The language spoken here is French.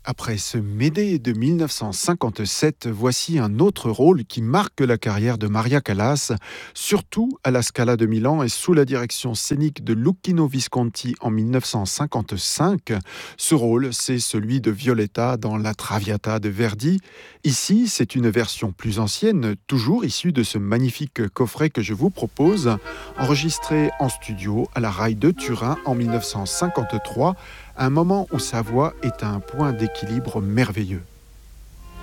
Après ce Médée de 1957, voici un autre rôle qui marque la carrière de Maria Callas, surtout à la Scala de Milan et sous la direction scénique de Luchino Visconti en 1955. Ce rôle, c'est celui de Violetta dans La Traviata de Verdi. Ici, c'est une version plus ancienne, toujours issue de ce magnifique coffret que je vous propose, enregistré en studio à la Rai de Turin en 1953, un moment où sa voix est à un point d'équilibre merveilleux.